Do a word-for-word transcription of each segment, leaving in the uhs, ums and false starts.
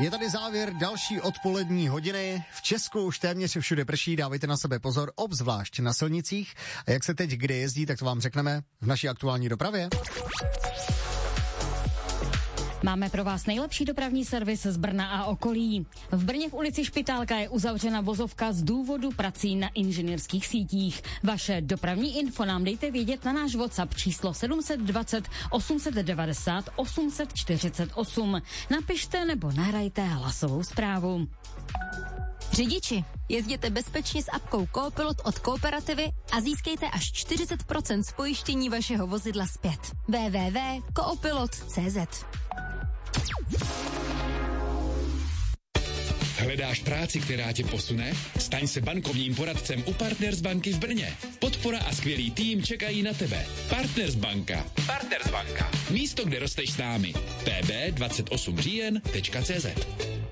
Je tady závěr další odpolední hodiny. V Česku už téměř všude prší, dávejte na sebe pozor, obzvlášť na silnicích. A jak se teď kde jezdí, tak to vám řekneme v naší aktuální dopravě. Máme pro vás nejlepší dopravní servis z Brna a okolí. V Brně v ulici Špitálka je uzavřena vozovka z důvodu prací na inženýrských sítích. Vaše dopravní info nám dejte vědět na náš WhatsApp číslo sedm set dvacet osm set devadesát osm set čtyřicet osm. Napište nebo nahrajte hlasovou zprávu. Řidiči, jezděte bezpečně s apkou Coopilot od Kooperativy a získejte až čtyřicet procent z pojištění vašeho vozidla zpět. w w w tečka coopilot tečka c z. Hledáš práci, která tě posune? Staň se bankovním poradcem u Partners banky v Brně. Podpora a skvělý tým čekají na tebe. Partners banka. Partners banka. Místo, kde rosteš s námi. p b dvacet osm říjen tečka c z.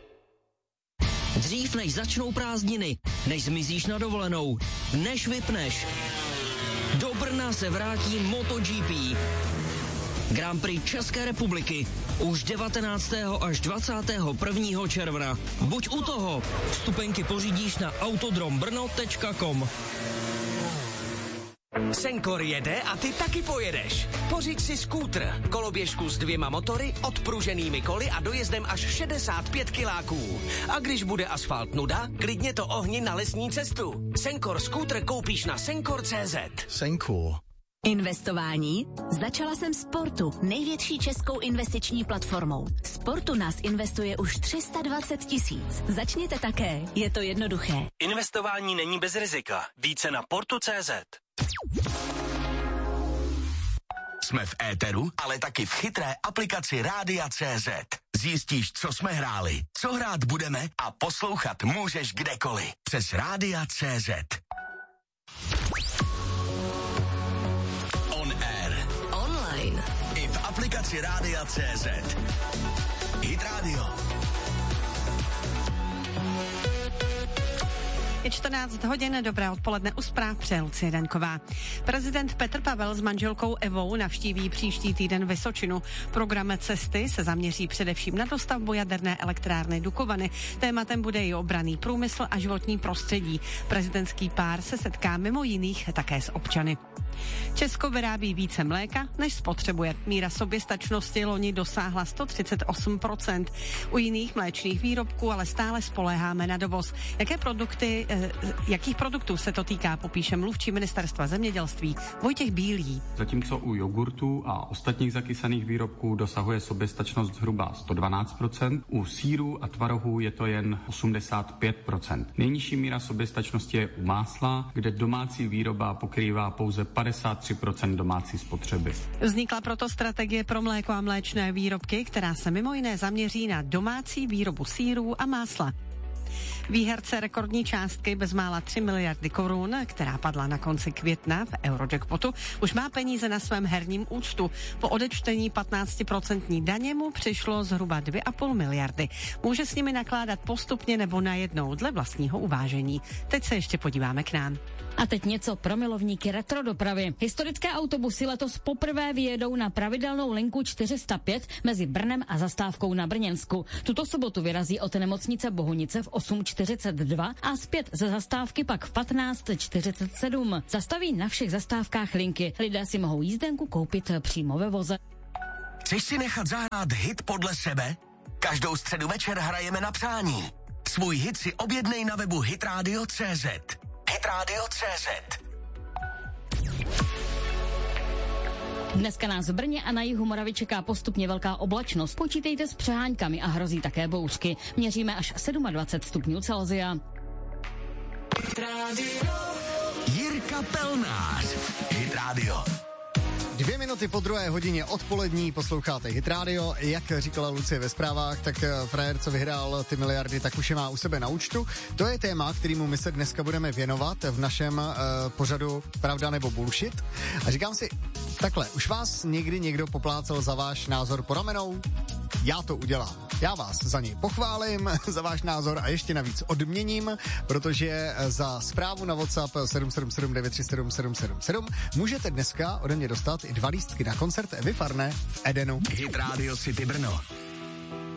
Dřív než začnou prázdniny, než zmizíš na dovolenou, než vypneš. Do Brna se vrátí MotoGP. Grand Prix České republiky už devatenáctého až dvacátého prvního června. Buď u toho. Vstupenky pořídíš na autodrombrno tečka com. Senkor jede a ty taky pojedeš. Pořiď si skútr, koloběžku s dvěma motory, odpruženými koly a dojezdem až šedesát pět kiláků. A když bude asfalt nuda, klidně to ohni na lesní cestu. Senkor skútr koupíš na senkor tečka c z. Senkor. Investování? Začala jsem Sportu, největší českou investiční platformou. Sportu nás investuje už tři sta dvacet tisíc. Začněte také, je to jednoduché. Investování není bez rizika. Více na portu tečka c z. Jsme v éteru, ale taky v chytré aplikaci Rádia tečka cé zet. Zjistíš, co jsme hráli, co hrát budeme a poslouchat můžeš kdekoliv. Přes Rádia tečka cé zet. On air. Online. I v aplikaci Rádia tečka cé zet. Hit Radio. Je čtrnáct hodin, dobré odpoledne, u zpráv přeje Lucie Daňková. Prezident Petr Pavel s manželkou Evou navštíví příští týden Vysočinu. Program cesty se zaměří především na dostavbu jaderné elektrárny Dukovany. Tématem bude i obranný průmysl a životní prostředí. Prezidentský pár se setká mimo jiných také s občany. Česko vyrábí více mléka, než spotřebuje. Míra soběstačnosti loni dosáhla sto třicet osm procent. U jiných mléčných výrobků ale stále spoléháme na dovoz. Jaké produkty, eh, jakých produktů se to týká, popíše mluvčí ministerstva zemědělství Vojtěch Bílý. Zatímco u jogurtu a ostatních zakysaných výrobků dosahuje soběstačnost zhruba sto dvanáct procent, u sýrů a tvarohů je to jen osmdesát pět procent. Nejnižší míra soběstačnosti je u másla, kde domácí výroba pokrývá pouze padesát tři procent domácí spotřeby. Vznikla proto strategie pro mléko a mléčné výrobky, která se mimo jiné zaměří na domácí výrobu sýrů a másla. Výherce rekordní částky bezmála tři miliardy korun, která padla na konci května v Eurojackpotu, už má peníze na svém herním účtu. Po odečtení patnáct procent daně mu přišlo zhruba dvě a půl miliardy. Může s nimi nakládat postupně nebo najednou dle vlastního uvážení. Teď se ještě podíváme k nám. A teď něco pro milovníky retrodopravy. Historické autobusy letos poprvé vyjedou na pravidelnou linku čtyři sta pět mezi Brnem a zastávkou na Brněnsku. Tuto sobotu vyrazí od nemocnice Bohunice v osm čtyřicet dva a zpět ze zastávky pak v patnáct čtyřicet sedm. Zastaví na všech zastávkách linky. Lidé si mohou jízdenku koupit přímo ve voze. Chceš si nechat zahrát hit podle sebe? Každou středu večer hrajeme na přání. Svůj hit si objednej na webu hitradio tečka cé zet. hitradio tečka cé zet. Dneska nás v Brně a na jihu Moravy čeká postupně velká oblačnost. Počítejte s přeháňkami a hrozí také bouřky. Měříme až dvacet sedm stupňů Celsia. Jirka Pelnář. Hit Radio. Dvě minuty po druhé hodině odpolední posloucháte Hit Radio. Jak říkala Lucie ve zprávách, tak frajer, co vyhrál ty miliardy, tak už je má u sebe na účtu. To je téma, kterému my se dneska budeme věnovat v našem uh, pořadu Pravda nebo bullshit. A říkám si, takhle, už vás někdy někdo poplácel za váš názor po ramenou? Já to udělám. Já vás za něj pochválím, za váš názor a ještě navíc odměním, protože za zprávu na WhatsApp sedm sedm sedm devět tři sedm sedm sedm sedm můžete dneska ode mě dostat i dva lístky na koncert Evy Farné v Edenu. Hit Radio City Brno.